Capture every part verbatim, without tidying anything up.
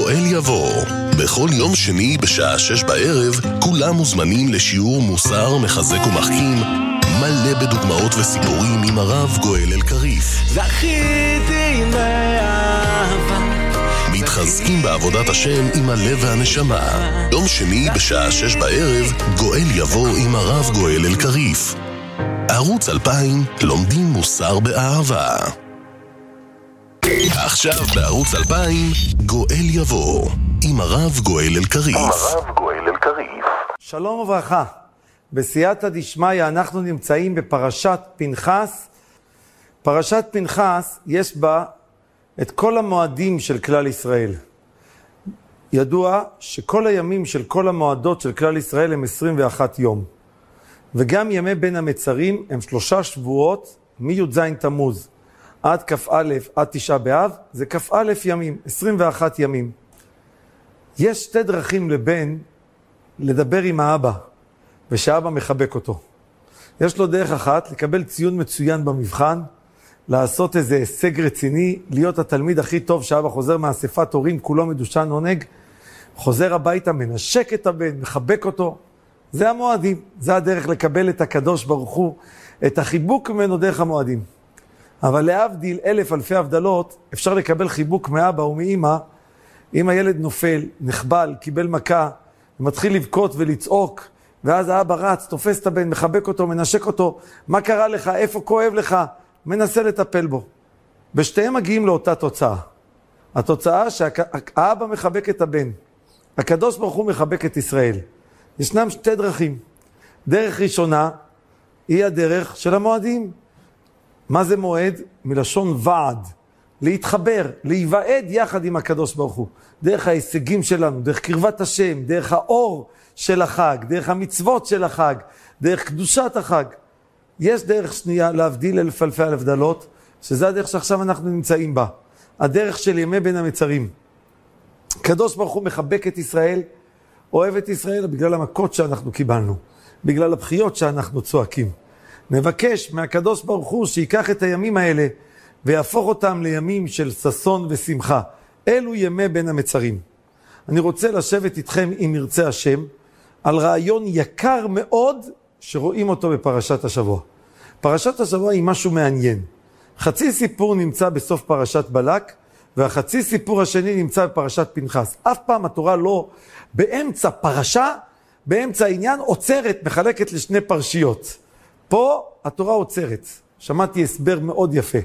גואל יבוא. בכל יום שני בשעה שש בערב כולם מוזמנים לשיעור מוסר מחזק ומחכים מלא בדוגמאות וסיפורים עם הרב גואל אלקריף. זכיתי לאהבה, מתחזקים בעבודת השם עם הלב והנשמה. יום שני בשעה שש בערב גואל יבוא עם הרב גואל אלקריף. ערוץ אלפיים, לומדים מוסר באהבה. עכשיו בערוץ אלפיים, גואל יבוא עם הרב גואל אלקריף. הרב גואל אלקריף. שלום וברכה. בסייעתא דשמיא אנחנו נמצאים בפרשת פנחס. פרשת פנחס יש בה את כל המועדים של כלל ישראל. ידוע שכל הימים של כל המועדות של כלל ישראל הם עשרים ואחד יום. וגם ימי בין המצרים הם שלושה שבועות מי"ז תמוז עד כ"א עד תשעה באב, זה כ"א ימים, עשרים ואחד ימים. יש שתי דרכים לבן לדבר עם האבא, ושאבא מחבק אותו. יש לו דרך אחת, לקבל ציון מצוין במבחן, לעשות איזה הישג רציני, להיות התלמיד הכי טוב שאבא חוזר מאספת הורים, כולו מדושן עונג, חוזר הביתה, מנשק את הבן, מחבק אותו. זה המועדים, זה הדרך לקבל את הקדוש ברוך הוא, את החיבוק ממנו דרך המועדים. אבל להבדיל אלף אלפי הבדלות, אפשר לקבל חיבוק מאבא ומאמא, אם הילד נופל, נחבל, קיבל מכה, מתחיל לבכות ולצעוק, ואז האבא רץ, תופס את הבן, מחבק אותו, מנשק אותו, מה קרה לך, איפה כואב לך, מנסה לטפל בו. בשתיהם מגיעים לאותה תוצאה. התוצאה שהאבא מחבק את הבן, הקדוש ברוך הוא מחבק את ישראל. ישנם שתי דרכים. דרך ראשונה היא הדרך של המועדים. מה זה מועד? מלשון ועד. להתחבר, להיוועד יחד עם הקדוש ברוך הוא. דרך ההישגים שלנו, דרך קרבת השם, דרך האור של החג, דרך המצוות של החג, דרך קדושת החג. יש דרך שנייה להבדיל אלף אלפי הבדלות, שזה הדרך שעכשיו אנחנו נמצאים בה. הדרך של ימי בין המצרים. הקדוש ברוך הוא מחבק את ישראל, אוהב את ישראל בגלל המכות שאנחנו קיבלנו, בגלל הבחיות שאנחנו צועקים. נבקש מהקדוש ברוך הוא שיקח את הימים האלה ויהפוך אותם לימים של ששון ושמחה. אלו ימי בין המצרים. אני רוצה לשבת איתכם, אם ירצה השם, על רעיון יקר מאוד שרואים אותו בפרשת השבוע. פרשת השבוע היא משהו מעניין. חצי סיפור נמצא בסוף פרשת בלק, והחצי סיפור השני נמצא בפרשת פנחס. אף פעם התורה לא באמצע פרשה, באמצע העניין, עוצרת, מחלקת לשני פרשיות. פה התורה עוצרת. שמעתי הסבר מאוד יפה.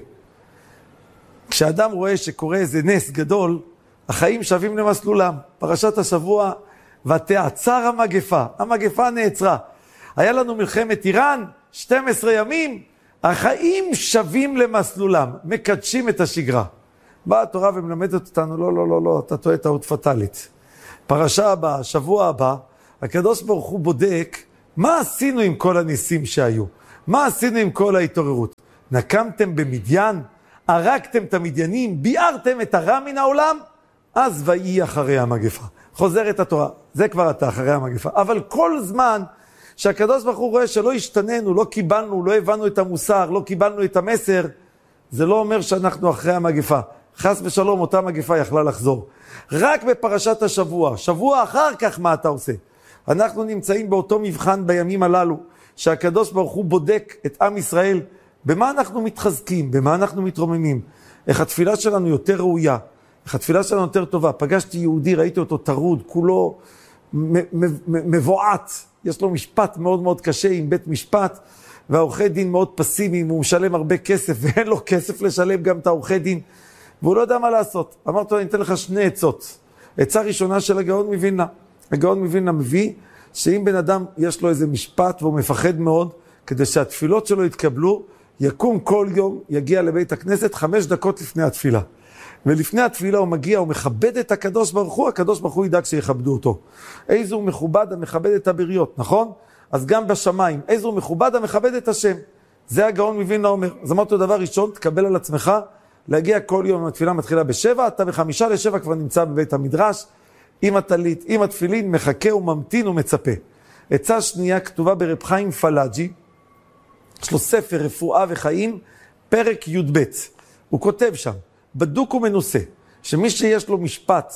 כשאדם רואה שקורה איזה נס גדול, החיים שווים למסלולם. פרשת השבוע, ותעצר המגפה. המגפה נעצרה. היה לנו מלחמת איראן, שנים עשר ימים, החיים שווים למסלולם, מקדשים את השגרה. באה התורה ומלמדת אותנו, לא, לא, לא, לא, אתה טועה טעות פטלית. פרשה הבאה, שבוע הבא, הקדוש ברוך הוא בודק, מה עשינו עם כל הניסים שהיו? מה עשינו עם כל ההתעוררות? נקמתם במדיין? הרגתם את המדיינים? ביארתם את הרע מן העולם? אז ויהי אחרי המגפה. חוזרת התורה, זה כבר אתה אחרי המגפה. אבל כל זמן שהקדוש ברוך הוא רואה שלא השתננו, לא קיבלנו, לא הבנו את המוסר, לא קיבלנו את המסר, זה לא אומר שאנחנו אחרי המגפה. חס ושלום, אותה מגפה יכלה לחזור. רק בפרשת השבוע, שבוע אחר כך מה אתה עושה? אנחנו נמצאים באותו מבחן בימים הללו, שהקדוש ברוך הוא בודק את עם ישראל, במה אנחנו מתחזקים, במה אנחנו מתרוממים, איך התפילה שלנו יותר ראויה, איך התפילה שלנו יותר טובה. פגשתי יהודי, ראיתי אותו טרוד, כולו מבועת, יש לו משפט מאוד מאוד קשה עם בית משפט, והעורכי דין מאוד פסימיים, הוא משלם הרבה כסף, ואין לו כסף לשלם גם את העורכי דין, והוא לא יודע מה לעשות. אמרתי לו, אני אתן לך שני עצות. עצה ראשונה של הגאון מווילנה. הגאון מווילנה מביא שאם בן אדם יש לו איזה משפט והוא מפחד מאוד, כדי שהתפילות שלו יתקבלו, יקום כל יום, יגיע לבית הכנסת חמש דקות לפני התפילה. ולפני התפילה הוא מגיע, הוא מכבד את הקדוש ברוך הוא, הקדוש ברוך הוא ידאג שיכבדו אותו. איזו הוא מכובד המכבד את הבריות, נכון? אז גם בשמיים, איזו הוא מכובד המכבד את השם. זה הגאון מווילנה אומר. אז אמרתי לו, דבר ראשון, תקבל על עצמך, להגיע כל יום, התפילה מתחילה בשבע, אתה בחמישה לשבע כבר נמצא בבית המדרש, עם הטלית, עם התפילין, מחכה וממתין ומצפה. עצה שנייה כתובה ברב חיים פלאג'י, יש לו ספר רפואה וחיים, פרק י"ב. הוא כותב שם, בדוק ומנוסה, שמי שיש לו משפט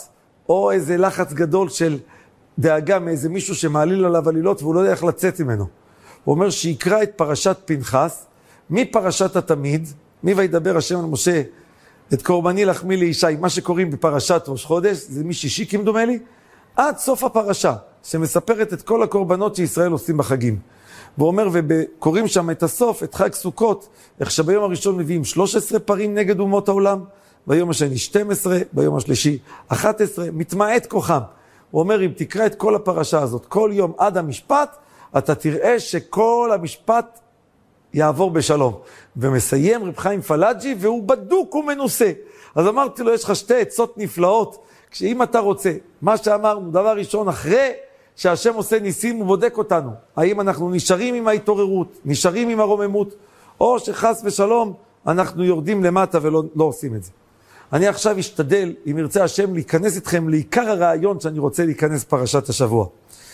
או איזה לחץ גדול של דאגה מאיזה מישהו שמעליל עליו עלילות והוא לא יודע איך לצאת ממנו. הוא אומר שיקרא את פרשת פנחס, מפרשת התמיד, מי וידבר השם על משה, את קורבני לחמי לישי, מה שקוראים בפרשת ראש חודש, זה משישי כמדומה לי, עד סוף הפרשה, שמספרת את כל הקורבנות שישראל עושים בחגים. והוא אומר, וקוראים שם את הסוף, את חג סוכות, איך שביום הראשון מביאים שלוש עשרה פרים נגד אומות העולם, ביום השני שתים עשרה, ביום השלישי אחת עשרה, מתמעט כוחם. הוא אומר, אם תקרא את כל הפרשה הזאת, כל יום עד המשפט, אתה תראה שכל המשפט יעבור בשלום. ומסיים רב חיים פלאג'י, והוא בדוק ומנוסה. אז אמרתי לו, יש לך שתי עצות נפלאות, כשאם אתה רוצה, מה שאמרנו, דבר ראשון, אחרי שהשם עושה ניסים, הוא בודק אותנו. האם אנחנו נשארים עם ההתעוררות, נשארים עם הרוממות, או שחס ושלום, אנחנו יורדים למטה ולא לא עושים את זה. אני עכשיו אשתדל, אם ירצה השם, להיכנס איתכם לעיקר הרעיון שאני רוצה להיכנס פרשת השבוע.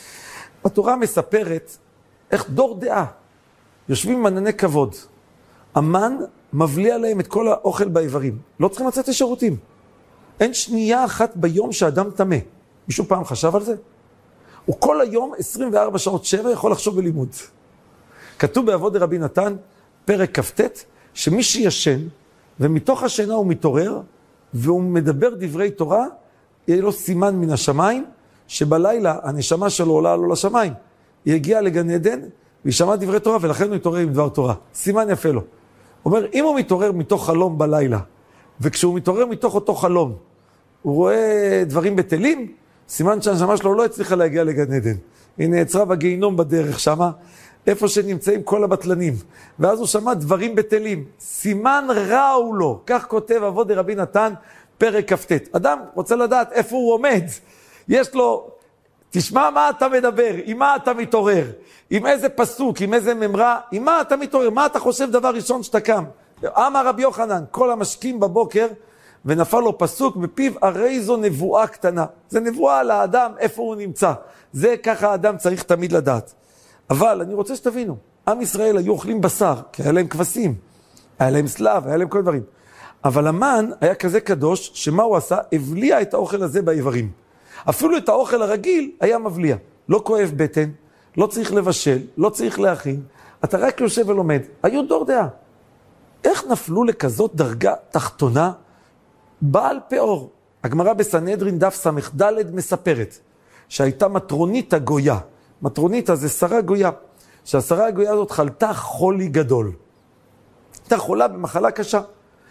התורה מספרת איך דור דעה, יושבים מנני כבוד. המן מבליע להם את כל האוכל באיברים. לא צריכים לצאת לשירותים. אין שנייה אחת ביום שאדם תמה. מישהו פעם חשב על זה? הוא כל היום, עשרים וארבע שעות שבע, יכול לחשוב בלימוד. כתוב בעבוד רבי נתן, פרק כ"ט, שמי שישן, ומתוך השינה הוא מתעורר, והוא מדבר דברי תורה, יהיה לו סימן מן השמיים, שבלילה הנשמה שלו עולה לו לשמיים. היא הגיעה לגן עדן, והיא שמעה דברי תורה, ולכן הוא יתעורר עם דבר תורה. סימן יפה לו. אומר, אם הוא מתעורר מתוך חלום בלילה, וכשהוא מתעורר מתוך אותו חלום, הוא רואה דברים בטלים, סימן שהנשמה שלו לא הצליחה להגיע לגן עדן. היא נעצרה בגיהינום בדרך שמה, איפה שנמצאים כל הבטלנים. ואז הוא שמע דברים בטלים. סימן רע הוא לו. כך כותב עבוד רבי נתן, פרק כ"ט. אדם רוצה לדעת איפה הוא עומד. יש לו, תשמע מה אתה מדבר, עם מה אתה מתעורר, עם איזה פסוק, עם איזה ממרה, עם מה אתה מתעורר, מה אתה חושב דבר ראשון שאתה קם. אמר רבי יוחנן, כל המשקים בבוקר, ונפל לו פסוק בפיו, הרי זו נבואה קטנה. זה נבואה על האדם, איפה הוא נמצא. זה ככה האדם צריך תמיד לדעת. אבל אני רוצה שתבינו, עם ישראל היו אוכלים בשר, כי היה להם כבשים, היה להם סלב, היה להם כל דברים. אבל המן היה כזה קדוש, שמה הוא עשה? הבליע את האוכל הזה באיברים. אפילו את האוכל הרגיל היה מבליע. לא כואב בטן, לא צריך לבשל, לא צריך להכין, אתה רק יושב ולומד. היו דור דעה. איך נפלו לכזאת דרגה תחתונה? בעל פאור. הגמרא בסנהדרין דף סמך ד' מספרת, שהייתה מטרונית הגויה. מטרוניתה זה שרה גויה, שהשרה הגויה הזאת חלתה חולי גדול. הייתה חולה במחלה קשה.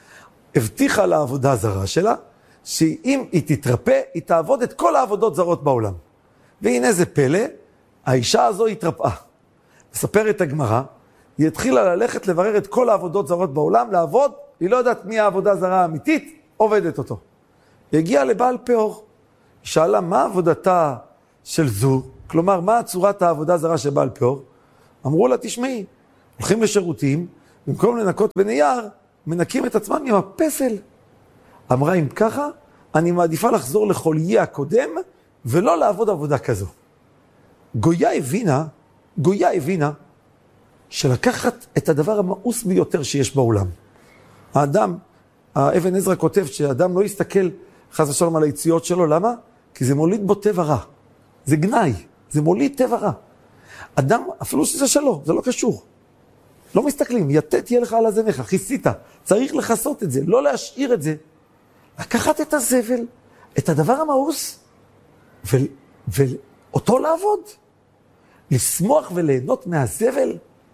הבטיחה לעבודה זרה שלה, שאם היא תתרפא, היא תעבוד את כל העבודות זרות בעולם. והנה זה פלא, האישה הזו התרפאה. מספרת הגמרא, היא התחילה ללכת לברר את כל העבודות זרות בעולם, לעבוד, היא לא יודעת מי העבודה זרה האמיתית, עובדת אותו. היא הגיעה לבעל פאור, היא שאלה מה עבודתה של זו, כלומר, מה צורת העבודה זרה של בעל פאור? אמרו לה, תשמעי, הולכים לשירותים, במקום לנקות בנייר, מנקים את עצמם עם הפסל. אמרה, אם ככה, אני מעדיפה לחזור לחולייה הקודם, ולא לעבוד עבודה כזו. גויה הבינה, גויה הבינה, שלקחת את הדבר המאוס ביותר שיש בעולם. האדם, האבן עזרא כותב, שהאדם לא יסתכל חס ושלום על היציאות שלו, למה? כי זה מוליד בו טבע רע. זה גנאי, זה מוליד טבע רע. אדם, אפילו שזה שלו, זה לא קשור. לא מסתכלים, יתת יהיה לך על הזנך, חיסית. צריך לחסות את זה, לא להשאיר את זה. לקחת את הזבל, את הדבר המאוס, ו- ואותו לעבוד. לשמוח וליהנות מהזבל,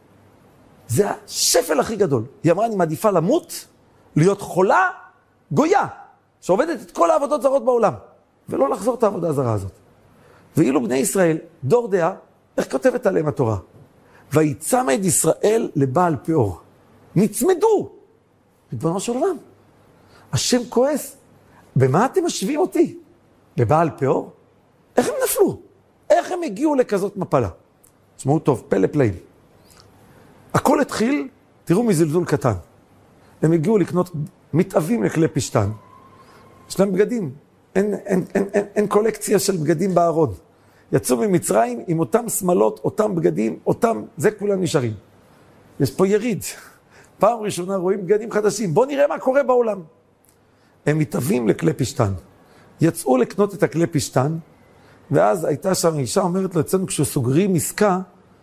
זה השפל הכי גדול. היא אמרה, אני מעדיפה למות, להיות חולה, גויה, שעובדת את כל העבודות זרות בעולם, ולא לחזור את העבודה הזרה הזאת. ואילו בני ישראל, דור דעה, איך כותבת עליהם התורה? ויצמד ישראל לבעל פאור. נצמדו. ריבונו של עולם. השם כועס. במה אתם משווים אותי? בבעל פאור? איך הם נפלו? איך הם הגיעו לכזאת מפלה? תשמעו טוב, פלא פלאים. הכל התחיל, תראו מזלזול קטן. הם הגיעו לקנות מתאבים לכלי פשטן. יש להם בגדים. אין, אין, אין, אין, אין קולקציה של בגדים בארון. יצאו ממצרים עם אותם שמלות, אותם בגדים, אותם, זה כולם נשארים. יש פה יריד. פעם ראשונה רואים בגדים חדשים. בואו נראה מה קורה בעולם. הם מתאבים לכלי פשטן. יצאו לקנות את הכלי פשטן, ואז הייתה שם אישה אומרת לו, אצלנו כשסוגרים עסקה,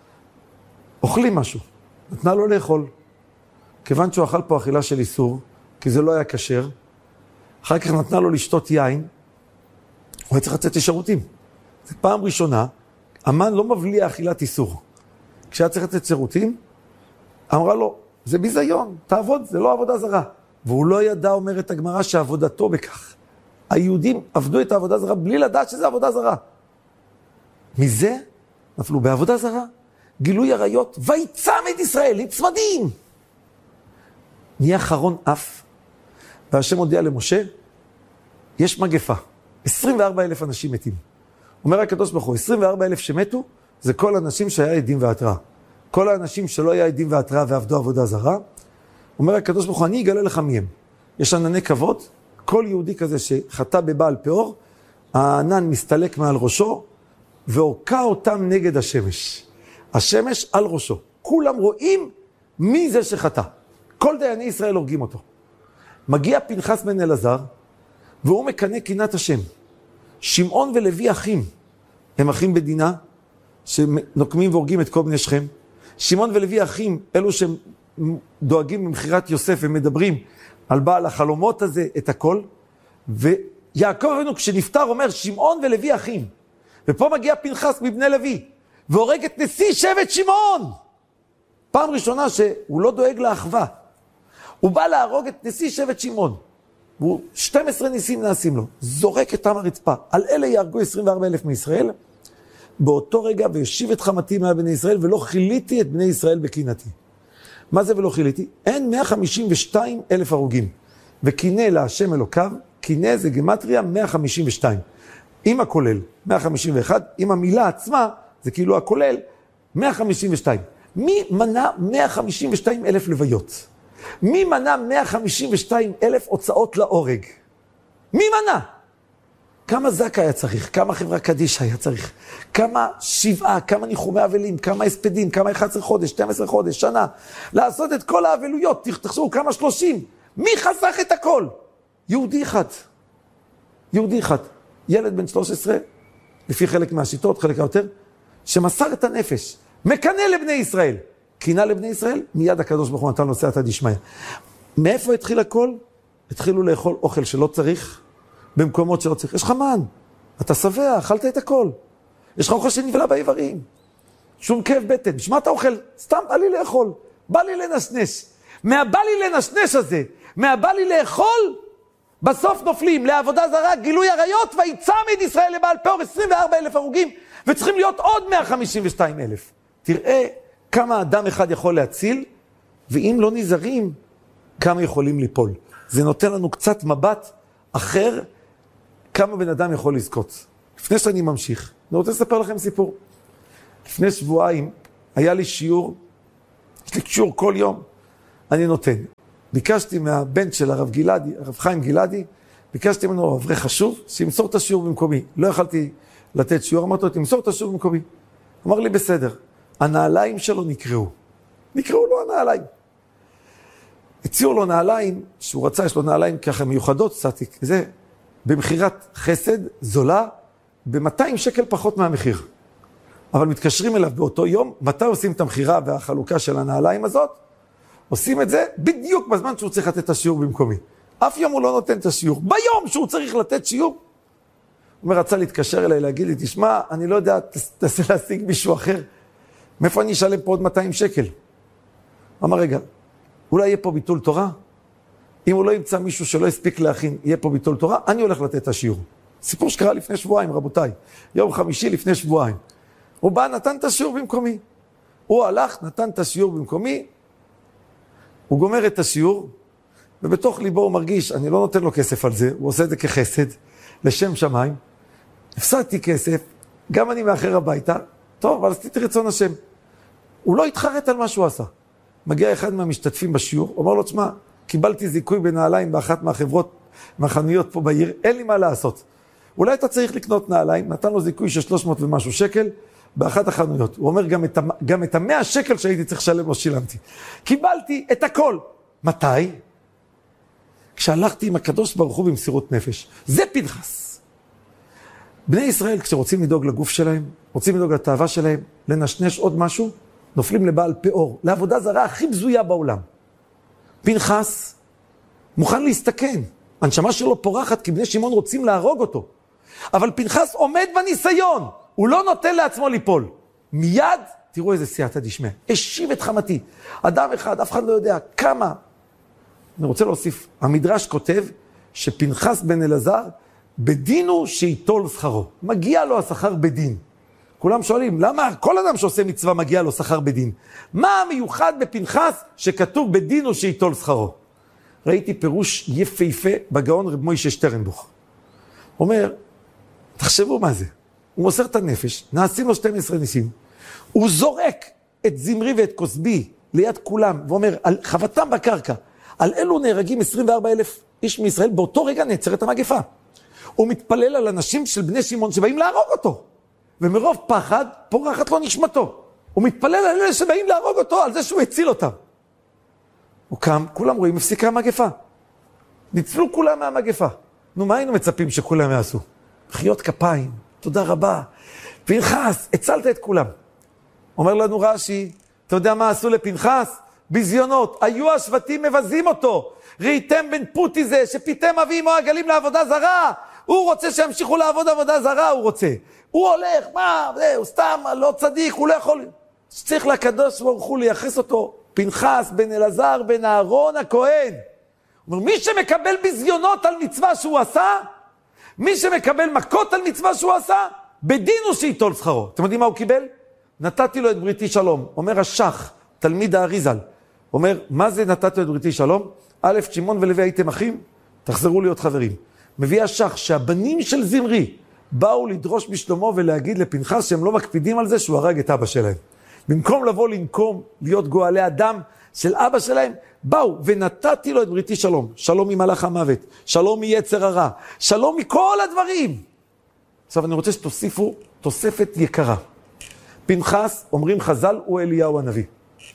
אוכלים משהו. נתנה לו לאכול. כיוון שהוא אכל פה אכילה של איסור, כי זה לא היה כשר, אחר כך נתנה לו לשתות יין, הוא היה צריך לצאת לשירותים. זו פעם ראשונה, המן לא מבליע אכילת איסור. כשהיה צריך לצאת שירותים, אמרה לו, זה ביזיון, תעבוד, זה לא עבודה זרה. והוא לא ידע, אומרת הגמרא, שעבודתו בכך. היהודים עבדו את העבודה זרה בלי לדעת שזה עבודה זרה. מזה נפלו בעבודה זרה, גילוי עריות, ויצם את ישראל, נצמדים. נהיה חרון אף, והשם הודיע למשה, יש מגפה, עשרים וארבעה אלף אנשים מתים. אומר הקדוש ברוך הוא, עשרים וארבעה אלף שמתו, זה כל האנשים שהיה עדים והתראה. כל האנשים שלא היה עדים והתראה ועבדו עבודה זרה, אומר הקדוש ברוך הוא, אני אגלה לך מי הם. יש ענני כבוד, כל יהודי כזה שחטא בבעל פאור, הענן מסתלק מעל ראשו, והוקע אותם נגד השמש. השמש על ראשו. כולם רואים מי זה שחטא. כל דייני ישראל הורגים אותו. מגיע פנחס בן אלעזר, והוא מקנה קינת השם. שמעון ולוי אחים, הם אחים בדינה, שנוקמים והורגים את כל בני שכם. שמעון ולוי אחים, אלו שדואגים במחירת יוסף ומדברים על בעל החלומות הזה, את הכל. ויעקב אבינו כשנפטר אומר, שמעון ולוי אחים. ופה מגיע פנחס מבני לוי, והורג את נשיא שבט שמעון. פעם ראשונה שהוא לא דואג לאחווה. הוא בא להרוג את נשיא שבט שמעון. והוא שנים עשר ניסים נעשים לו. זורק את עם הרצפה. על אלה יהרגו עשרים וארבעה אלף מישראל. באותו רגע וישיב את חמתי מעל בני ישראל, ולא חיליתי את בני ישראל בקינתי. מה זה ולא חיליתי? אין מאה חמישים ושתיים אלף הרוגים. וקינא להשם אלוקיו, קינא זה גמטריה מאה חמישים ושתיים. עם הכולל, מאה חמישים ואחת, עם המילה עצמה, זה כאילו הכולל, מאה חמישים ושתיים. מי מנע מאה חמישים ושתיים אלף לוויות? מי מנע מאה חמישים ושתיים אלף הוצאות להורג? מי מנע? כמה זקה היה צריך? כמה חברה קדיש היה צריך? כמה שבעה, כמה ניחומי אבלים, כמה הספדים, כמה אחד עשר חודש, שנים עשר חודש, שנה? לעשות את כל האבלויות, תחשבו כמה שלושים. מי חסך את הכל? יהודי אחד. יהודי אחד. ילד בן שלוש עשרה, לפי חלק מהשיטות, חלק היותר, שמסר את הנפש, מקנה לבני ישראל. קינה לבני ישראל, מיד הקדוש ברוך הוא נתן לו סייעתא דשמיא. מאיפה התחיל הכל? התחילו לאכול אוכל שלא צריך, במקומות שלא צריך. יש לך מן, אתה שבע, אכלת את הכל. יש לך אוכל שנבלע באיברים. שום כאב בטן. בשמה אתה אוכל? סתם בא לי לאכול. בא לי לנשנש. מהבא לי לנשנש הזה, מהבא לי לאכול, בסוף נופלים לעבודה זרה, גילוי עריות, ויצם את ישראל לבעל פאור, עשרים וארבעה אלף הרוגים, וצריכים להיות עוד מאה חמישים ושתיים אלף. תראה כמה אדם אחד יכול להציל, ואם לא נזהרים, כמה יכולים ליפול. זה נותן לנו קצת מבט אחר, כמה בן אדם יכול לזכות. לפני שאני ממשיך, אני רוצה לספר לכם סיפור. לפני שבועיים היה לי שיעור, יש לי שיעור כל יום, אני נותן. ביקשתי מהבן של הרב גלעדי, הרב חיים גלעדי, ביקשתי ממנו אברך חשוב, שימסור את השיעור במקומי. לא יכלתי לתת שיעור, אמרתי לו, תמסור את השיעור במקומי. אמר לי, בסדר. הנעליים שלו נקראו. נקראו לו הנעליים. הציעו לו נעליים, שהוא רצה, יש לו נעליים ככה מיוחדות, סטטיק, זה, במחירת חסד, זולה, ב-מאתיים שקל פחות מהמחיר. אבל מתקשרים אליו באותו יום, מתי עושים את המחירה והחלוקה של הנעליים הזאת? עושים את זה בדיוק בזמן שהוא צריך לתת את השיעור במקומי. אף יום הוא לא נותן את השיעור. ביום שהוא צריך לתת שיעור, הוא אומר, רצה להתקשר אליי, להגיד לי, תשמע, אני לא יודע, תנסה להשיג מישהו אחר. מאיפה אני אשלם פה עוד מאתיים שקל? אמר, רגע, אולי יהיה פה ביטול תורה? אם הוא לא ימצא מישהו שלא הספיק להכין, יהיה פה ביטול תורה, אני הולך לתת את השיעור. סיפור שקרה לפני שבועיים, רבותיי. יום חמישי לפני שבועיים. הוא בא, נתן את השיעור במקומי. הוא הלך, נתן את השיעור במקומי, הוא גומר את השיעור, ובתוך ליבו הוא מרגיש, אני לא נותן לו כסף על זה, הוא עושה את זה כחסד, לשם שמיים. הפסדתי כסף, גם אני מאחר הביתה, טוב, אבל עשיתי רצון השם. הוא לא התחרט על מה שהוא עשה. מגיע אחד מהמשתתפים בשיעור, אומר לו, תשמע, קיבלתי זיכוי בנעליים באחת מהחברות, מהחנויות פה בעיר, אין לי מה לעשות. אולי אתה צריך לקנות נעליים, נתן לו זיכוי של שלוש מאות ומשהו שקל, באחת החנויות. הוא אומר, גם את, גם את המאה שקל שהייתי צריך לשלם לא שילמתי. קיבלתי את הכל. מתי? כשהלכתי עם הקדוש ברוך הוא במסירות נפש. זה פנחס. בני ישראל, כשרוצים לדאוג לגוף שלהם, רוצים לדאוג לתאווה שלהם, לנשנש עוד משהו, נופלים לבעל פאור, לעבודה זרה הכי בזויה בעולם. פנחס מוכן להסתכן. הנשמה שלו פורחת כי בני שמעון רוצים להרוג אותו. אבל פנחס עומד בניסיון. הוא לא נותן לעצמו ליפול. מיד, תראו איזה סייעתא דשמיא. השיב את חמתי. אדם אחד, אף אחד לא יודע כמה. אני רוצה להוסיף. המדרש כותב שפנחס בן אלעזר, בדין הוא שיטול שכרו. מגיע לו השכר בדין. כולם שואלים, למה כל אדם שעושה מצווה מגיע לו שכר בדין? מה המיוחד בפנחס שכתוב בדין הוא שיטול שכרו? ראיתי פירוש יפהפה בגאון רב מוישה שטרנבוך. אומר, תחשבו מה זה. הוא מוסר את הנפש, נעשים לו שתים עשרה ניסים. הוא זורק את זמרי ואת כוסבי ליד כולם, ואומר, על חבטם בקרקע, על אלו נהרגים עשרים וארבעה אלף איש מישראל, באותו רגע נעצרת המגפה. הוא מתפלל על אנשים של בני שמעון שבאים להרוג אותו. ומרוב פחד, פורחת לו נשמתו. הוא מתפלל על אלה שבאים להרוג אותו, על זה שהוא הציל אותם. הוא קם, כולם רואים, הפסיקה המגפה. ניצלו כולם מהמגפה. נו, מה היינו מצפים שכולם יעשו? חיות כפיים, תודה רבה. פנחס, הצלת את כולם. אומר לנו רש"י, אתה יודע מה עשו לפנחס? בזיונות, היו השבטים מבזים אותו. ראיתם בן פוטי זה, שפיתם אביהם או עגלים לעבודה זרה. הוא רוצה שימשיכו לעבוד עבודה זרה, הוא רוצה. הוא הולך, מה, זה, הוא סתם לא צדיק, הוא לא יכול. שצריך לקדוש ברוך הוא לייחס אותו. פנחס בן אלעזר בן אהרון הכהן. הוא אומר, מי שמקבל בזיונות על מצווה שהוא עשה, מי שמקבל מכות על מצווה שהוא עשה, בדין הוא שיטול שכרו. אתם יודעים מה הוא קיבל? נתתי לו את בריתי שלום. אומר השח, תלמיד האריזל. אומר, מה זה נתתי לו את בריתי שלום? א', שמעון ולוי הייתם אחים, תחזרו להיות חברים. מביא השח שהבנים של זמרי באו לדרוש בשלומו ולהגיד לפנחס שהם לא מקפידים על זה שהוא הרג את אבא שלהם. במקום לבוא לנקום, להיות גואלי אדם של אבא שלהם, באו ונתתי לו את בריתי שלום. שלום ממלאך המוות, שלום מיצר הרע, שלום מכל הדברים. עכשיו אני רוצה שתוסיפו תוספת יקרה. פנחס, אומרים חז"ל, הוא אליהו הנביא.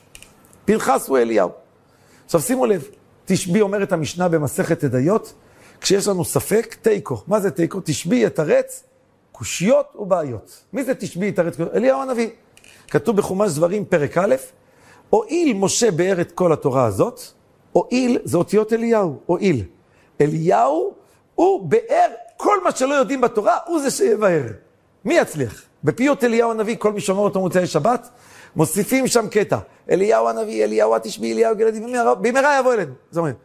פנחס הוא אליהו. עכשיו שימו לב, תשבי אומרת המשנה במסכת עדיות, כשיש לנו ספק, תיקו. מה זה תיקו? תשבי יתרץ, קושיות ובעיות. מי זה תשבי יתרץ? אליהו הנביא. כתוב בחומש דברים פרק א', הואיל משה באר את כל התורה הזאת, הואיל זה אותיות אליהו, הואיל. אליהו הוא באר כל מה שלא יודעים בתורה, הוא זה שיבאר. מי יצליח? בפיות אליהו הנביא, כל מי שאומר אותו מוצאי שבת, מוסיפים שם קטע. אליהו הנביא, אליהו התשבי, אליהו גלעדי, במהרה יבוא אלינו. זאת אומרת,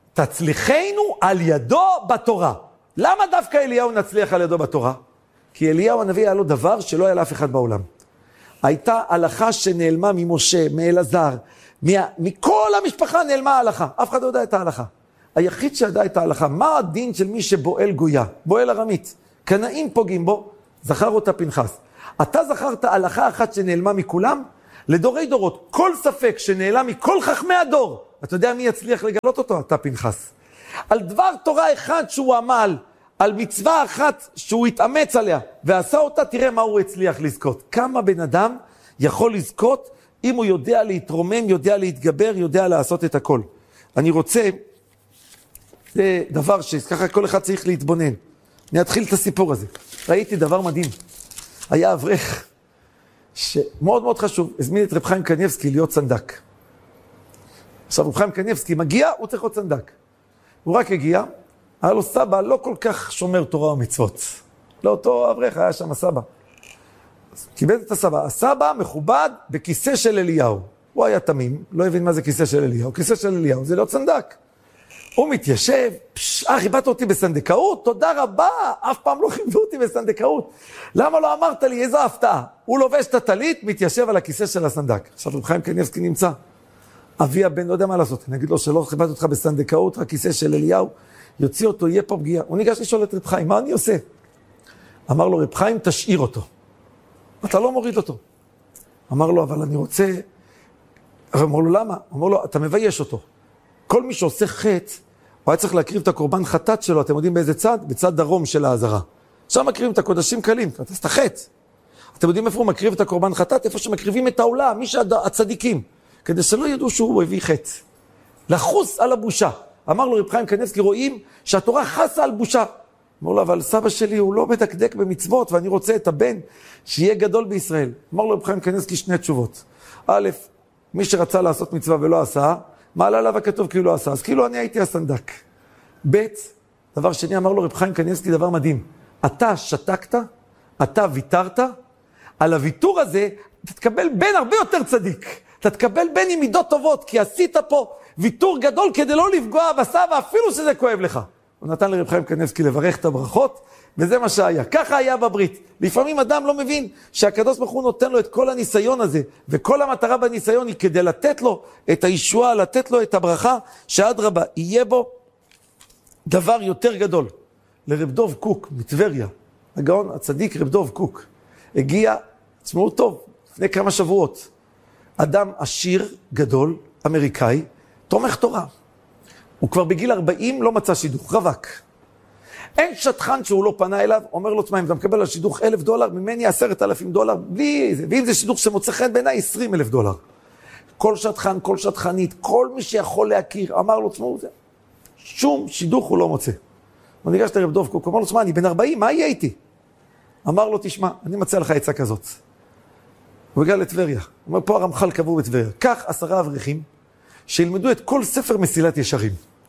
תצליחנו על ידו בתורה. למה דווקא אליהו נצליח על ידו בתורה? כי אליהו הנביא היה לו דבר שלא היה לאף אחד בעולם. הייתה הלכה שנעלמה ממשה, מאלעזר, מה... מכל המשפחה נעלמה ההלכה. אף אחד לא יודע את ההלכה. היחיד שידע את ההלכה, מה הדין של מי שבועל גויה? בועל ארמית. קנאים פוגעים בו, זכר אותה פנחס. אתה זכרת הלכה אחת שנעלמה מכולם? לדורי דורות, כל ספק שנעלם מכל חכמי הדור, אתה יודע מי יצליח לגלות אותו? אתה פנחס. על דבר תורה אחד שהוא עמל, על מצווה אחת שהוא התאמץ עליה, ועשה אותה, תראה מה הוא הצליח לזכות. כמה בן אדם יכול לזכות, אם הוא יודע להתרומם, יודע להתגבר, יודע לעשות את הכל. אני רוצה, זה דבר שככה כל אחד צריך להתבונן. אני אתחיל את הסיפור הזה. ראיתי דבר מדהים. היה אברך, שמאוד מאוד חשוב, הזמין את רב חיים קניבסקי להיות צנדק. עכשיו רב חיים קניבסקי מגיע, הוא צריך להיות צנדק. הוא רק הגיע, היה לו סבא לא כל כך שומר תורה ומצוות. לא אותו אברך, היה שם הסבא. קיבל את הסבא. הסבא מכובד בכיסא של אליהו. הוא היה תמים, לא הבין מה זה כיסא של אליהו. כיסא של אליהו זה לא צנדק. הוא מתיישב, אה, חיבדת אותי בסנדקאות? תודה רבה, אף פעם לא חיבדו אותי בסנדקאות. למה לא אמרת לי, איזו הפתעה? הוא לובש את הטלית, מתיישב על הכיסא של הסנדק. עכשיו רב חיים קניבסקי נמצא. אבי הבן לא יודע מה לעשות. אני אגיד לו שלא חיבדת אותך בסנדקאות, רק כיסא של אליהו, יוציא אותו, יהיה פה פגיעה. הוא ניגש לשאול את רב חיים, מה אני עושה? אמר לו, רב חיים, תשאיר אותו. אתה לא מוריד אותו. אמר לו, אבל אני רוצה... אמר לו, למה? אמר לו, אתה מבייש אותו. כל מי שעושה חטא, הוא היה צריך להקריב את הקורבן חטאת שלו, אתם יודעים באיזה צד? בצד דרום של העזרה. שם מקריבים את הקודשים קלים, אתה עשת חטא. אתם יודעים איפה הוא מקריב את הקורבן חטאת? איפה שמקריבים את העולם, מי שהצדיקים. כדי שלא ידעו שהוא הביא חטא. לחוס על הבושה. אמר לו רב חיים קניבסקי, רואים שהתורה חסה על בושה. אמר לו, אבל סבא שלי הוא לא מדקדק במצוות, ואני רוצה את הבן שיהיה גדול בישראל. אמר לו, רב חיים קניבסקי שני תשובות. א', מי שרצה לעשות מצווה ולא עשה, מעלה עליו הכתוב כאילו לא עשה, אז כאילו אני הייתי הסנדק. ב', דבר שני, אמר לו רב חיים קניבסקי דבר מדהים. אתה שתקת, אתה ויתרת, על הוויתור הזה, אתה תקבל בן הרבה יותר צדיק. אתה תקבל בן עם מידות טובות, כי עשית פה ויתור גדול כדי לא לפגוע בסבא, אפילו שזה כואב לך. הוא נתן לרב חיים קניבסקי לברך את הברכות, וזה מה שהיה. ככה היה בברית. לפעמים אדם לא מבין שהקדוש ברוך הוא נותן לו את כל הניסיון הזה, וכל המטרה בניסיון היא כדי לתת לו את הישועה, לתת לו את הברכה, שאדרבה, יהיה בו דבר יותר גדול. לרב דוב קוק מטבריה, הגאון הצדיק רב דוב קוק, הגיע, תשמעו טוב, לפני כמה שבועות, אדם עשיר גדול, אמריקאי, תומך תורה. הוא כבר בגיל ארבעים לא מצא שידוך, רווק. אין שטחן שהוא לא פנה אליו, אומר לו, תשמע, אם אתה מקבל על שידוך אלף דולר, ממני עשרת אלפים דולר, בלי זה, ואם זה שידוך שמוצא חן בעיניי, עשרים אלף דולר. כל שטחן, כל שטחנית, כל מי שיכול להכיר, אמר לו, תשמעו, זה, שום שידוך הוא לא מוצא. הוא ניגש לרב דוב קוק, הוא אמר לו, תשמע, אני בן ארבעים, מה יהיה איתי? אמר לו, תשמע, אני מצא לך עצה כזאת. הוא הגיע לטבריה, הוא אומר, פה הרמח"ל קבור בטבריה. כך עשרה אברכים שילמדו את כל ספר מסילת ישרים.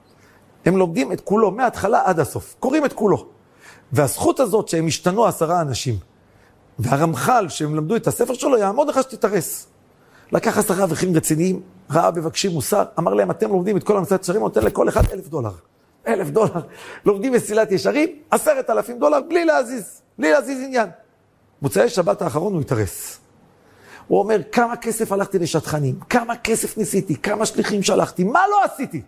הם לומדים את כולו, מההתחלה עד הסוף. קוראים את כולו. והזכות הזאת שהם השתנו עשרה אנשים, והרמח"ל שהם למדו את הספר שלו, יעמוד לך שתתרס. לקח עשרה אברכים רציניים, ראה מבקשים מוסר, אמר להם, אתם לומדים את כל מסילת ישרים, נותן לכל אחד אלף דולר. אלף דולר. לומדים מסילת ישרים, עשרת אלפים דולר, בלי להזיז, בלי להזיז עניין. מוצאי שבת האחרון הוא התרס. הוא אומר, כמה כסף הלכתי לשטחנים, כמה כסף ניסיתי, כמה שליחים שלחתי, מה לא עשיתי?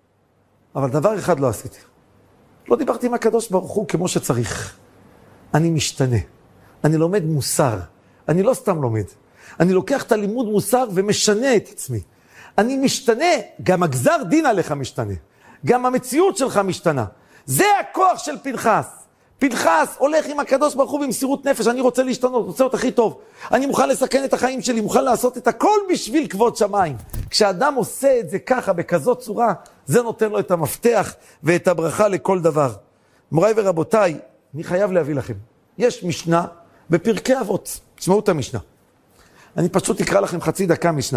אבל דבר אחד לא עשיתי. לא דיברתי עם הקדוש ברוך הוא כמו שצריך. אני משתנה. אני לומד מוסר. אני לא סתם לומד. אני לוקח את הלימוד מוסר ומשנה את עצמי. אני משתנה, גם הגזר דין עליך משתנה. גם המציאות שלך משתנה. זה הכוח של פנחס. פנחס הולך עם הקדוש ברוך הוא במסירות נפש, אני רוצה להשתנות, רוצה להיות הכי טוב. אני מוכן לסכן את החיים שלי, מוכן לעשות את הכל בשביל כבוד שמיים. כשאדם עושה את זה ככה, בכזאת צורה, זה נותן לו את המפתח ואת הברכה לכל דבר. מוריי ורבותיי, אני חייב להביא לכם. יש משנה בפרקי אבות. תשמעו את המשנה. אני פשוט אקרא לכם חצי דקה משנה.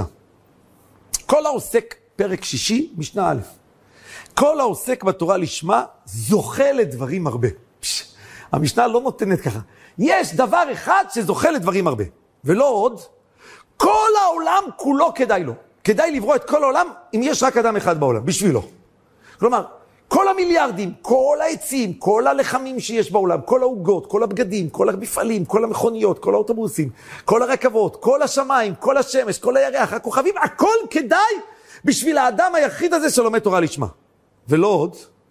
כל העוסק, פרק שישי, משנה א'. כל העוסק בתורה לשמה, זוכה לדברים הרבה. פש, המשנה לא נותנת ככה. יש דבר אחד שזוכה לדברים הרבה. ולא עוד, כל העולם כולו כדאי לו. כדאי לברוא את כל העולם אם יש רק אדם אחד בעולם, בשבילו. כלומר, כל המיליארדים, כל העצים, כל הלחמים שיש בעולם, כל העוגות, כל הבגדים, כל המפעלים, כל המכוניות, כל האוטובוסים, כל הרכבות, כל השמיים, כל השמש, כל הירח, הכוכבים, הכל כדאי בשביל האדם היחיד הזה שלומד תורה לשמה. ולא עוד,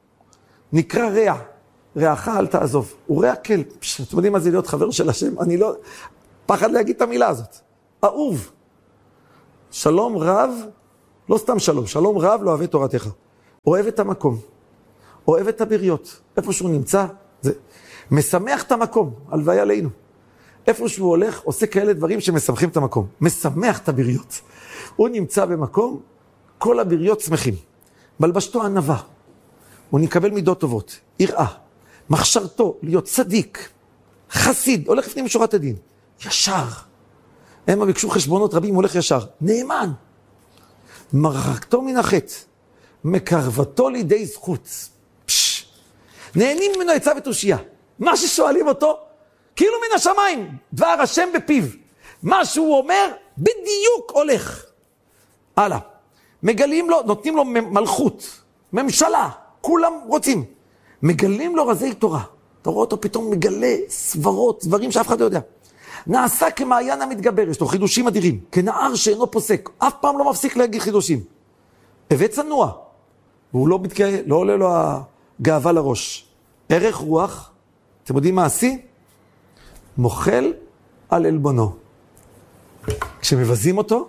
נקרא רע. רעך אל תעזוב. הוא רע כל. פש, אתם יודעים מה זה להיות חבר של השם? אני לא... פחד להגיד את המילה הזאת. אהוב. שלום רב, לא סתם שלום, שלום רב לא אוהב את תורתך. אוהב את המקום. אוהב את הבריות. איפה שהוא נמצא, זה משמח את המקום, הלוויה עלינו. איפה שהוא הולך, עושה כאלה דברים שמשמחים את המקום. משמח את הבריות. הוא נמצא במקום, כל הבריות שמחים. בלבשתו ענווה. הוא נקבל מידות טובות, יראה. מחשרתו להיות צדיק, חסיד, הולך לפנים משורת הדין. ישר. הם ביקשו חשבונות רבים, הולך ישר. נאמן. מרחקתו מן החטא. מקרבתו לידי זכות. פש. נהנים ממנו עצה ותושייה. מה ששואלים אותו, כאילו מן השמיים, דבר השם בפיו. מה שהוא אומר, בדיוק הולך. הלאה. מגלים לו, נותנים לו מלכות, ממשלה, כולם רוצים. מגלים לו רזי תורה. אתה רואה אותו פתאום מגלה סברות, דברים שאף אחד לא יודע. נעשה כמעיין המתגבר, יש לו חידושים אדירים, כנער שאינו פוסק, אף פעם לא מפסיק להגיד חידושים. הבא צנוע, והוא לא מתגאה, לא עולה לו הגאווה לראש. ערך רוח, אתם יודעים מה עשי? מוחל על אלבונו. כשמבזים אותו,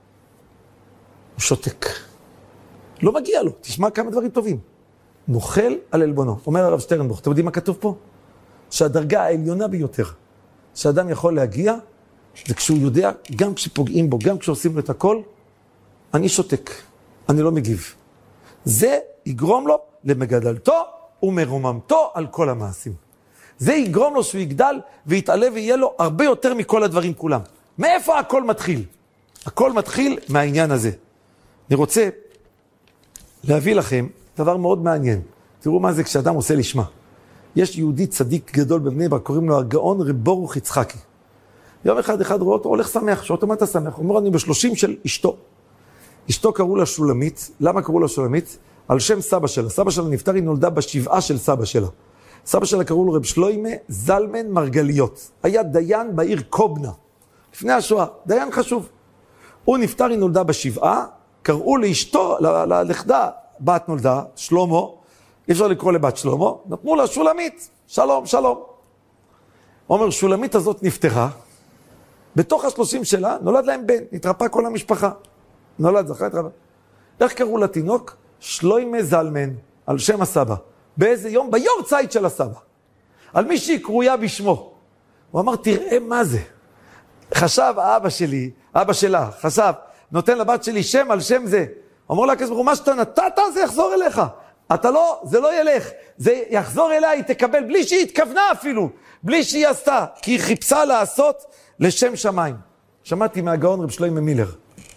הוא שותק. לא מגיע לו, תשמע כמה דברים טובים. מוחל על אלבונו. אומר הרב שטרנבוך, אתם יודעים מה כתוב פה? שהדרגה העליונה ביותר שאדם יכול להגיע, זה כשהוא יודע, גם כשפוגעים בו, גם כשעושים לו את הכל, אני שותק, אני לא מגיב. זה יגרום לו למגדלתו ומרוממתו על כל המעשים. זה יגרום לו שהוא יגדל ויתעלה ויהיה לו הרבה יותר מכל הדברים כולם. מאיפה הכל מתחיל? הכל מתחיל מהעניין הזה. אני רוצה להביא לכם דבר מאוד מעניין. תראו מה זה כשאדם עושה לשמה. יש יהודי צדיק גדול בבני ברק, קוראים לו הגאון רב ברוך יצחקי. יום אחד אחד רואה אותו, הולך שמח, שואל אותו מה אתה שמח? הוא אומר, אני בשלושים של אשתו. אשתו קראו לה שולמית. למה קראו לה שולמית? על שם סבא שלה. סבא שלה נפטר, היא נולדה בשבעה של סבא שלה. סבא שלה קראו לו רב שלוימה זלמן מרגליות. היה דיין בעיר קובנה. לפני השואה, דיין חשוב. הוא נפטר, היא נולדה בשבעה, קראו לאשתו, ללכדה, בת נולדה, שלמה, אי אפשר לקרוא לבת שלמה, נתנו לה שולמית, שלום, שלום. אומר, שולמית הזאת נפטרה, בתוך השלושים שלה נולד להם בן, נתרפא כל המשפחה. נולד, זכה, התרפא. איך קראו לתינוק? שלוימה זלמן, על שם הסבא. באיזה יום? ביום צייד של הסבא. על מי שהיא קרויה בשמו. הוא אמר, תראה מה זה. חשב האבא שלי, אבא שלה, חשב, נותן לבת שלי שם על שם זה. אומר לה, כסברו, מה שאתה נתת, זה יחזור אליך. אתה לא, זה לא ילך. זה יחזור אליה, היא תקבל, בלי שהיא התכוונה אפילו, בלי שהיא עשתה, כי היא חיפשה לעשות לשם שמיים. שמעתי מהגאון רב שלוימה מילר.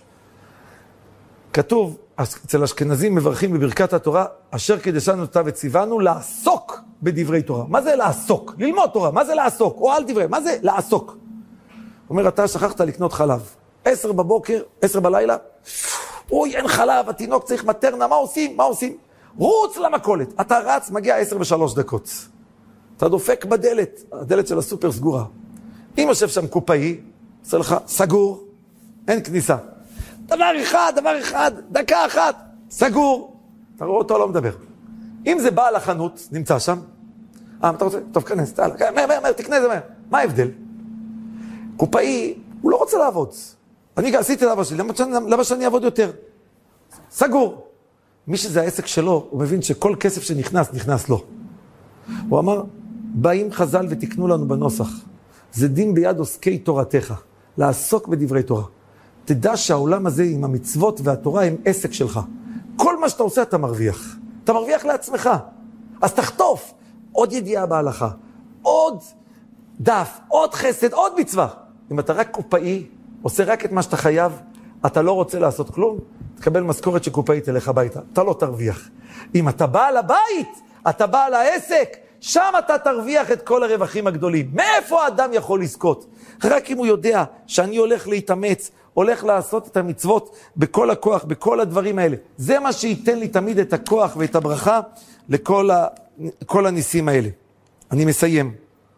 כתוב, אצל אשכנזים מברכים בברכת התורה, אשר קדשנו אותה וציוונו לעסוק בדברי תורה. מה זה לעסוק? ללמוד תורה. מה זה לעסוק? או על דברי. מה זה לעסוק? אומר, אתה שכחת לקנות חלב. עשר בבוקר, עשר בלילה, אוי, אין חלב, התינוק צריך מטרנה, מה עושים? מה עושים? רוץ למכולת. אתה רץ, מגיע עשר ושלוש דקות. אתה דופק בדלת, הדלת של הסופר סגורה. אם יושב שם קופאי, עושה לך, סגור, אין כניסה. דבר אחד, דבר אחד, דקה אחת, סגור. אתה רואה אותו, לא מדבר. אם זה בעל החנות, נמצא שם, אה, אתה רוצה? טוב, כנס, תעלה, מהר, מהר, מהר, תקנה את זה מהר. מה ההבדל? קופאי, הוא לא רוצה לעבוד. אני עשיתי לאבא שלי, למה שאני, למה שאני אעבוד יותר? סגור. מי שזה העסק שלו, הוא מבין שכל כסף שנכנס, נכנס לו. הוא אמר, באים חז"ל ותקנו לנו בנוסח. זה דין ביד עוסקי תורתך, לעסוק בדברי תורה. תדע שהעולם הזה עם המצוות והתורה הם עסק שלך. כל מה שאתה עושה אתה מרוויח. אתה מרוויח לעצמך. אז תחטוף עוד ידיעה בהלכה, עוד דף, עוד חסד, עוד מצווה. אם אתה רק קופאי, עושה רק את מה שאתה חייב, אתה לא רוצה לעשות כלום, תקבל משכורת שקופאית אליך הביתה. אתה לא תרוויח. אם אתה בא לבית, אתה בא לעסק, שם אתה תרוויח את כל הרווחים הגדולים. מאיפה האדם יכול לזכות? רק אם הוא יודע שאני הולך להתאמץ, הולך לעשות את המצוות בכל הכוח, בכל הדברים האלה. זה מה שייתן לי תמיד את הכוח ואת הברכה לכל ה, כל הניסים האלה. אני מסיים.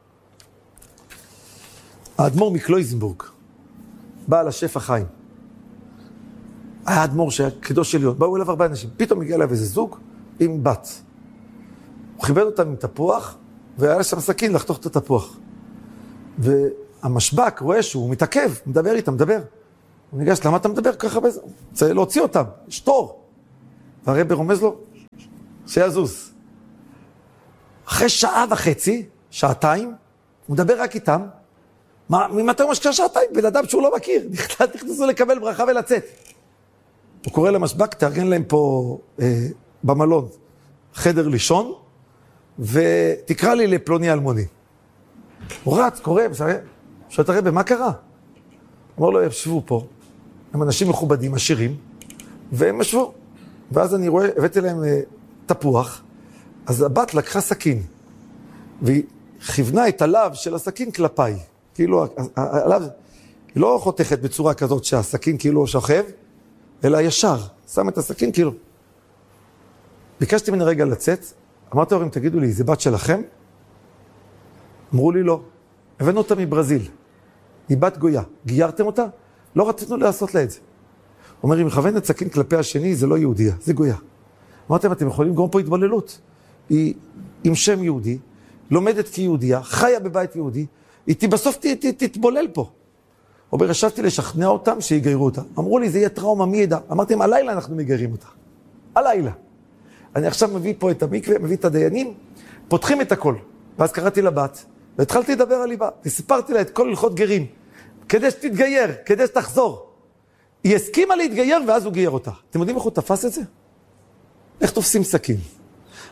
האדמו"ר מקלויזנבורג, בעל השפע חיים. היה אדמו"ר שהיה קדוש עליון, באו אליו הרבה אנשים. פתאום הגיע אליו איזה זוג עם בת. הוא כיבד אותם עם תפוח, והיה שם סכין לחתוך את התפוח. והמשבק רואה שהוא מתעכב, מדבר איתם, מדבר. הוא ניגש, למה אתה מדבר ככה בזה? צריך להוציא אותם, יש תור. והרבר רומז לו, שיזוז. אחרי שעה וחצי, שעתיים, הוא מדבר רק איתם. מה, ממתי הוא משקע שעתיים? בן אדם שהוא לא מכיר. נכנסו לקבל ברכה ולצאת. הוא קורא למשבק, תארגן להם פה אה, במלון חדר לישון, ותקרא לי לפלוני אלמוני. הוא רץ, קורא, שואל את הרב, מה קרה? אמר לו, ישבו פה, הם אנשים מכובדים, עשירים, והם ישבו. ואז אני רואה, הבאתי להם אה, תפוח, אז הבת לקחה סכין, והיא כיוונה את הלב של הסכין כלפיי. כאילו, הלב, היא לא חותכת בצורה כזאת שהסכין כאילו שוכב, אלא ישר, שם את הסכין כאילו. ביקשתי ממני רגע לצאת, אמרתי להורים, תגידו לי, זה בת שלכם? אמרו לי לא. הבאנו אותה מברזיל. היא בת גויה. גיירתם אותה? לא רצינו לעשות לה את זה. הוא אומר, אם מכוונת סכין כלפי השני, זה לא יהודיה, זה גויה. אמרתם, אתם יכולים לגרום פה התבוללות. היא עם שם יהודי, לומדת כיהודיה, חיה בבית יהודי, היא בסוף ת, ת, תתבולל פה. הוא אומר, ישבתי לשכנע אותם שיגיירו אותה. אמרו לי, זה יהיה טראומה, מי ידע? אמרתם, הלילה אנחנו מגיירים אותה. הלילה. אני עכשיו מביא פה את המקווה, מביא את הדיינים, פותחים את הכל. ואז קראתי לבת, והתחלתי לדבר על ליבה, וסיפרתי לה את כל הלכות גרים, כדי שתתגייר, כדי שתחזור. היא הסכימה להתגייר, ואז הוא גייר אותה. אתם יודעים איך הוא תפס את זה? איך תופסים סכין?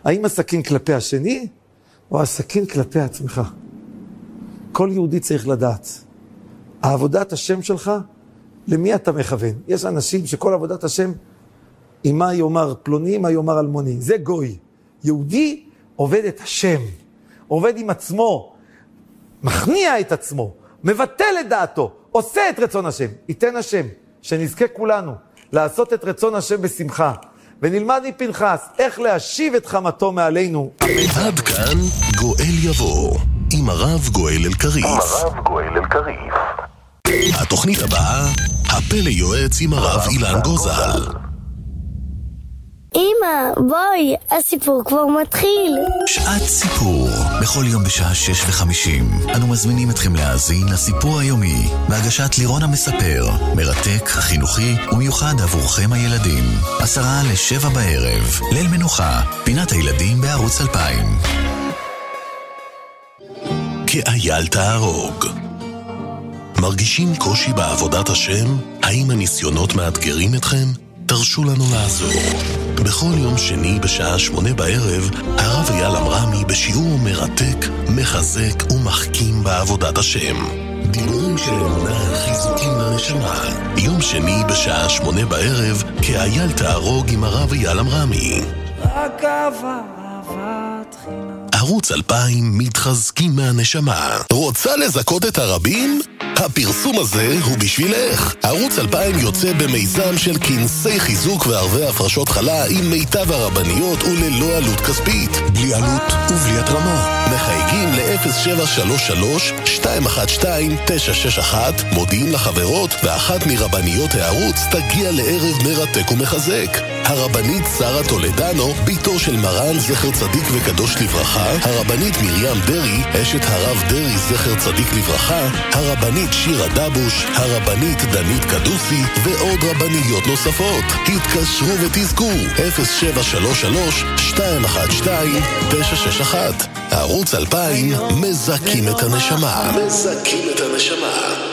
האם הסכין כלפי השני, או הסכין כלפי עצמך? כל יהודי צריך לדעת. העבודת השם שלך, למי אתה מכוון? יש אנשים שכל עבודת השם, עם מה יאמר פלוני, מה יאמר אלמוני. זה גוי. יהודי עובד את השם, עובד עם עצמו, מכניע את עצמו, מבטל את דעתו, עושה את רצון השם. ייתן השם, שנזכה כולנו לעשות את רצון השם בשמחה. ונלמד מפנחס איך להשיב את חמתו מעלינו. עד כאן גואל יבוא עם הרב גואל אלקריף. עם הרב גואל אלקריף. התוכנית הבאה, הפה ליועץ עם הרב אילן גוזל. אמא, בואי, הסיפור כבר מתחיל. שעת סיפור, בכל יום בשעה שש וחמישים. אנו מזמינים אתכם להאזין לסיפור היומי, בהגשת לירון המספר, מרתק, חינוכי ומיוחד עבורכם הילדים. עשרה לשבע בערב, ליל מנוחה, פינת הילדים בערוץ אלפיים. כאייל תהרוג. מרגישים קושי בעבודת השם? האם הניסיונות מאתגרים אתכם? תרשו לנו לעזור. בכל יום שני בשעה שמונה בערב, הרב אייל אמרמי בשיעור מרתק, מחזק ומחכים בעבודת השם. דיבורים של אמונה, חיזוקים לנשמה. יום שני בשעה שמונה בערב, כאייל תהרוג עם הרב אייל אמרמי. רק אהבה, אהבת חינם. ערוץ אלפיים מתחזקים מהנשמה. רוצה לזכות את הרבים? הפרסום הזה הוא בשבילך. ערוץ אלפיים יוצא במיזם של כנסי חיזוק וערבי הפרשות חלה עם מיטב הרבניות וללא עלות כספית. בלי עלות ובלי התרמה. מחייגים ל-אפס שבע שלוש שלוש שתיים אחת שתיים תשע שש אחת, מודיעים לחברות, ואחת מרבניות הערוץ תגיע לערב מרתק ומחזק. הרבנית שרה טולדנו, ביתו של מרן זכר צדיק וקדוש לברכה, הרבנית מרים דרי, אשת הרב דרי זכר צדיק לברכה, הרבנית שירה דבוש, הרבנית דנית קדוסי ועוד רבניות נוספות. התקשרו ותזכו אפס שבע שלוש שלוש שתיים אחת שתיים תשע שש אחת. ערוץ אלפיים מזכים את הנשמה. מזכים את הנשמה.